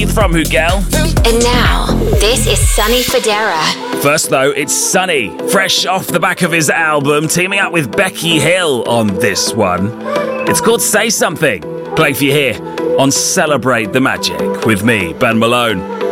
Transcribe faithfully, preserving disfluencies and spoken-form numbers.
from Hugel. And now, this is Sonny Fodera. First though, it's Sonny, fresh off the back of his album, teaming up with Becky Hill on this one. It's called Say Something. Playing for you here on Celebrate the Magic with me, Ben Malone.